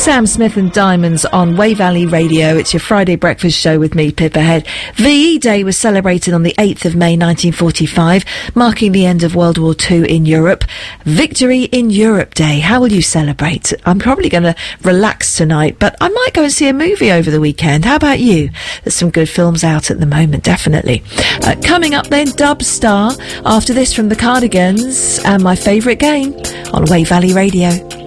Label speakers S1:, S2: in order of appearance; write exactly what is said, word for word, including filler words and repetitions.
S1: Sam Smith and Diamonds on Way Valley Radio. It's your Friday breakfast show with me, Pippa Head. V E Day was celebrated on the eighth of May nineteen forty-five, marking the end of World War Two in Europe. Victory in Europe Day. How will you celebrate? I'm probably going to relax tonight, but I might go and see a movie over the weekend. How about you? There's some good films out at the moment, definitely. Uh, coming up then, Dub Star. After this, from the Cardigans and My Favourite Game on Way Valley Radio.